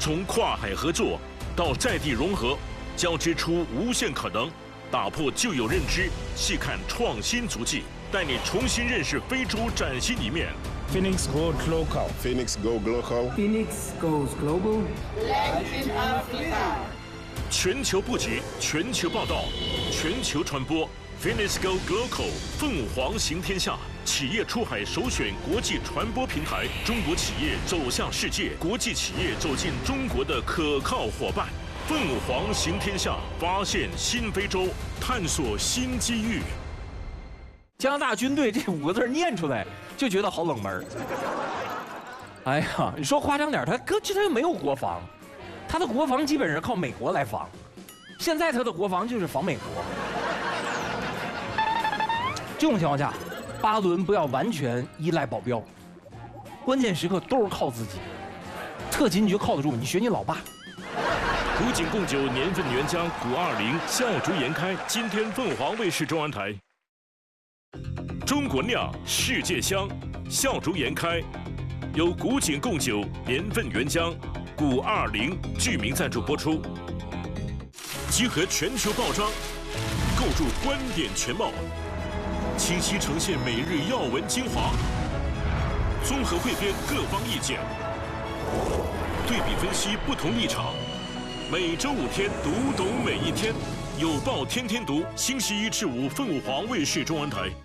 从跨海合作到在地融合，交织出无限可能，打破旧有认知，细看创新足迹，带你重新认识非洲崭新一面。 Phoenix Goes Local. Phoenix Go Global. Phoenix goes global. Latin Africa. 全球布局，全球报道，全球传播。Phoenix Go Global， 凤凰行天下，企业出海首选国际传播平台，中国企业走向世界，国际企业走进中国的可靠伙伴。凤凰行天下，发现新非洲，探索新机遇。 加拿大军队这5个字念出来就觉得好冷门。哎呀，你说夸张点，他又没有国防，他的国防基本是靠美国来防。现在他的国防就是防美国。这种情况下，巴伦不要完全依赖保镖，关键时刻都是靠自己。特勤局靠得住，你学你老爸。 古井贡酒年份原浆古20笑逐颜开，今天凤凰卫视中文台。中国酿，世界香，笑逐颜开，由古井贡酒年份原浆古20剧名赞助播出。集合全球报章，构筑观点全貌，清晰呈现每日要闻精华，综合汇编各方意见，对比分析不同立场。每周5天，读懂每一天。有报天天读，星期1至5，凤凰卫视中文台。